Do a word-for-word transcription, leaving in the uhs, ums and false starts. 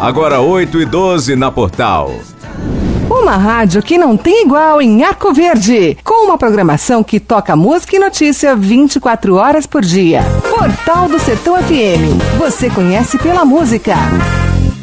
Agora oito e doze na Portal. Uma rádio que não tem igual em Arco Verde, com uma programação que toca música e notícia vinte e quatro horas por dia. Portal do Sertão F M. Você conhece pela música.